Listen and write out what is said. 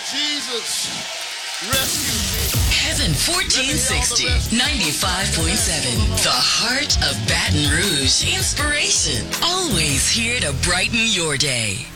Jesus, rescue me. Heaven 1460, 95.7. The heart of Baton Rouge. Inspiration. Always here to brighten your day.